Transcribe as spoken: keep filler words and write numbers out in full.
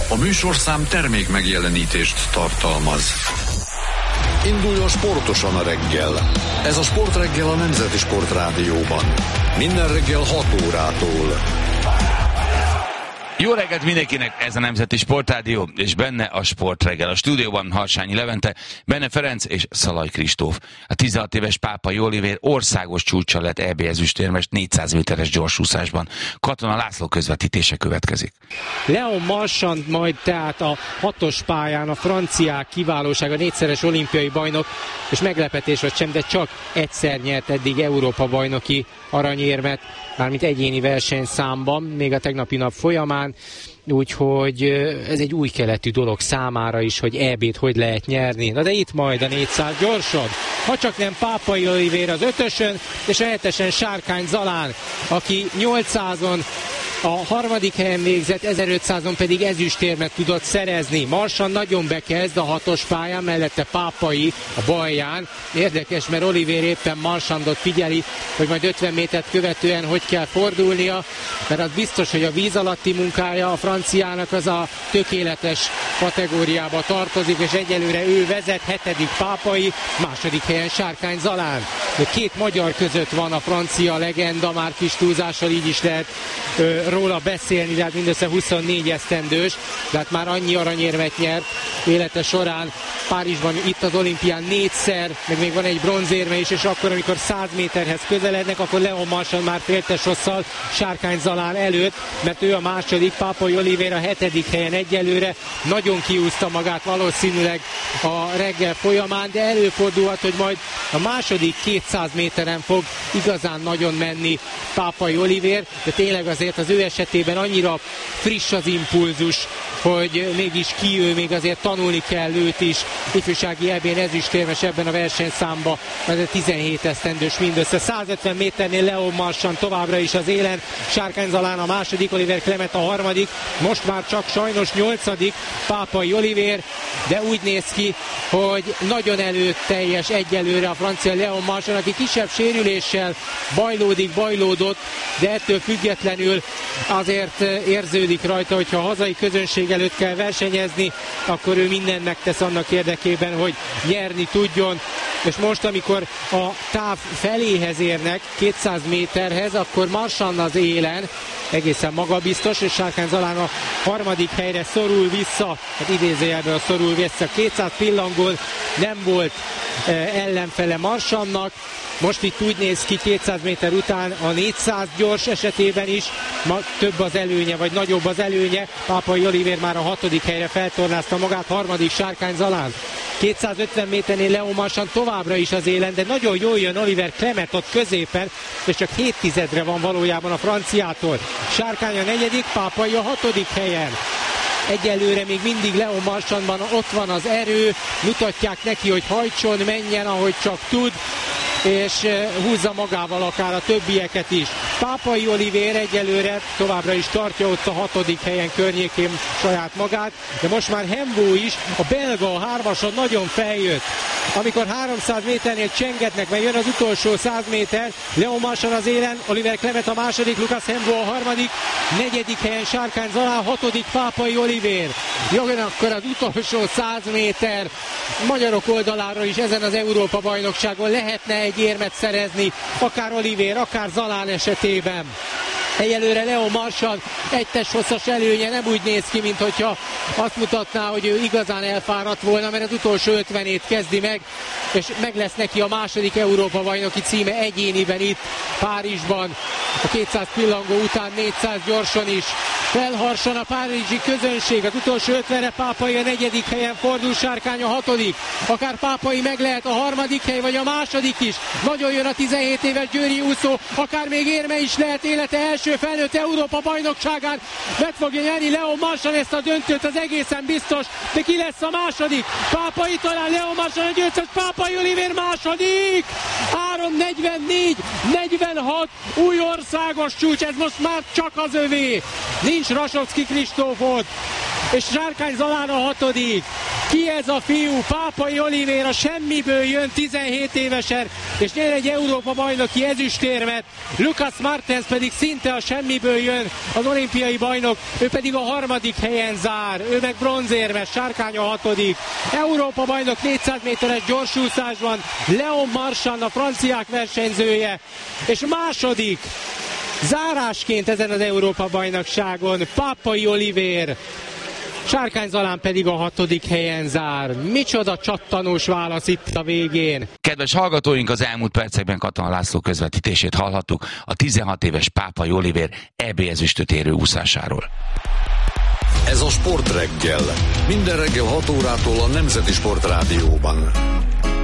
A műsorszám termék megjelenítést tartalmaz. Induljon sportosan a reggel. Ez a Sportreggel a Nemzeti Sportrádióban. Minden reggel hat órától. Jó reggelt mindenkinek, ez a Nemzeti Sportrádió, és benne a Sportreggel. A stúdióban Harsányi Levente, benne Ferenc és Szalai Kristóf. A tizenhat éves Pápai Olivér országos csúccsal lett é bé ezüstérmes négyszáz méteres gyorsúszásban. Katona László közvetítése következik. Leon Marchand majd tehát a hatos pályán a franciák kiválósága, négyszeres olimpiai bajnok, és meglepetés vagy sem, de csak egyszer nyert eddig Európa bajnoki aranyérmet, mármint egyéni versenyszámban, még a tegnapi nap folyamán, úgyhogy ez egy új keletű dolog számára is, hogy é bét hogy lehet nyerni. Na de itt majd a négyszáz gyorson, ha csak nem Pápai Olivér az ötösön, és a hetesen Sárkány Zalán, aki nyolcszázon a harmadik helyen végzett, ezerötszázon pedig ezüstérmet tudott szerezni. Marchand nagyon bekezd a hatos pályán, mellette Pápai a balján. Érdekes, mert Olivér éppen Marchandot figyeli, hogy majd ötven métert követően hogy kell fordulnia, mert az biztos, hogy a víz alatti munkája a franciának az a tökéletes kategóriába tartozik, és egyelőre ő vezet, hetedik Pápai, második helyen Sárkány Zalán. De két magyar között van a francia legenda, már kis túlzással így is lehet ö, róla beszélni, de hát mindössze huszonnégy esztendős, de hát már annyi aranyérmet nyert élete során. Párizsban itt az olimpián négyszer, meg még van egy bronzérme is, és akkor, amikor száz méterhez közelednek, akkor Leon Marchand már féltes hosszal Sárkány Zalán előtt, mert ő a második, Pápai Olivér a hetedik helyen egyelőre. Nagyon kiúzta magát valószínűleg a reggel folyamán, de előfordulhat, hogy majd a második kétszáz méteren fog igazán nagyon menni Pápai Olivér, de tényleg azért az ő esetében annyira friss az impulzus, hogy mégis ki ő, még azért tanulni kell őt is. Ifjúsági é bén ezüstérmes ebben a versenyszámban, az a tizenhét esztendős mindössze. százötven méternél Leon Marchand továbbra is az élen, Sárkány Zalán a második, Oliver Clement a harmadik, most már csak sajnos nyolcadik Pápai Olivér, de úgy néz ki, hogy nagyon előteljes egyelőre a francia Leon Marchand, aki kisebb sérüléssel bajlódik, bajlódott, de ettől függetlenül azért érződik rajta, hogyha a hazai közönség előtt kell versenyezni, akkor ő mindent megtesz annak érdekében, hogy nyerni tudjon. És most, amikor a táv feléhez érnek, kétszáz méterhez, akkor Marchand az élen, egészen magabiztos, és Sárkány Zalán a harmadik helyre szorul vissza, hát idézőjelben szorul vissza, kétszáz pillangón nem volt ellenfele Marchandnak. Most itt úgy néz ki kétszáz méter után a négyszáz gyors esetében is, ma több az előnye, vagy nagyobb az előnye. Pápai Olivér már a hatodik helyre feltornázta magát, harmadik Sárkány Zalán. kétszázötven méternél Leon Marchand továbbra is az élen, de nagyon jól jön Oliver Clement ott középen, és csak hét tizedre van valójában a franciától. Sárkány a negyedik, Pápai a hatodik helyen. Egyelőre még mindig Leon Marchandban ott van az erő, mutatják neki, hogy hajtson, menjen, ahogy csak tud, és húzza magával akár a többieket is. Pápai Olivér egyelőre továbbra is tartja ott a hatodik helyen környékén saját magát, de most már Hembo is, a belga a hármason nagyon feljött. Amikor háromszáz méternél csengetnek, mert jön az utolsó száz méter, Leon Marchand az élen, Oliver Clement a második, Lucas Hembo a harmadik, negyedik helyen Sárkány Zalán, hatodik Pápai Olivér. Jön akkor az utolsó száz méter. Magyarok oldaláról is ezen az Európa bajnokságon lehetne egy érmet szerezni, akár Olivér, akár Zalán esetében. Egyelőre Leon Marchand egytes hosszas előnye nem úgy néz ki, mint hogyha azt mutatná, hogy ő igazán elfáradt volna, mert az utolsó ötvenét kezdi meg, és meg lesz neki a második Európa bajnoki címe egyéniben itt Párizsban. A kétszáz pillangó után négyszáz gyorsan is. Felharsan a párizsi közönség, az utolsó ötvenre Pápai a negyedik helyen fordul, Sárkány a hatodik. Akár Pápai meg lehet a harmadik hely, vagy a második is. Nagyon jön a tizenhét éves győri úszó, akár még érme is lehet élete első felnőtt Európa bajnokságán. Meg fogja nyerni Leon Marchand ezt a döntőt, az egészen biztos, de ki lesz a második? Pápai talán, Leon Marchand a győztes, Pápai Olivér második! három negyvennégy negyvenhat új országos csúcs, ez most már csak az övé. Nincs Rasocki Kristóf ott, és Sárkány Zalán a hatodik. Ki ez a fiú? Pápai Olivér semmiből jön tizenhét évesen, és nyer egy Európa bajnoki ezüstérmet. Lucas Martens pedig szinte a semmiből jön, az olimpiai bajnok, ő pedig a harmadik helyen zár, ő meg bronzérmes, Sárkány a hatodik. Európa bajnok négyszáz méteres gyorsúszásban, Leon Marchand a franciák versenyzője, és második zárásként ezen az Európa bajnokságon Pápai Olivér. Sárkány Zalán pedig a hatodik helyen zár. Micsoda csattanós válasz itt a végén. Kedves hallgatóink, az elmúlt percekben Katona László közvetítését hallhattuk a tizenhat éves Pápai Olivér é bé ezüstöt érő úszásáról. Ez a Sportreggel. Minden reggel hat órától a Nemzeti Sportrádióban.